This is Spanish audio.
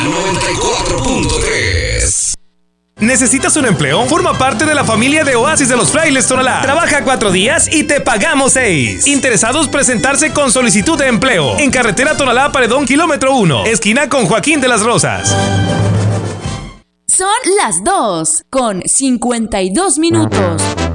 94.3. ¿Necesitas un empleo? Forma parte de la familia de Oasis de los Frailes Tonalá. Trabaja 4 días y te pagamos 6. Interesados presentarse con solicitud de empleo. En carretera Tonalá Paredón, kilómetro 1, esquina con Joaquín de las Rosas. Son las 2:52.